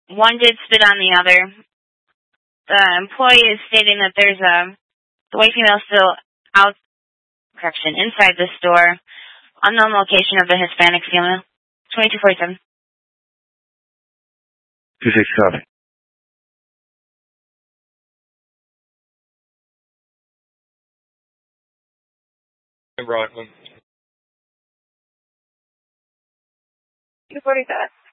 one did spit on the other. The employee is stating that there's the white female still inside the store. Unknown location of the Hispanic female. 2247. 267. Rockland. 247.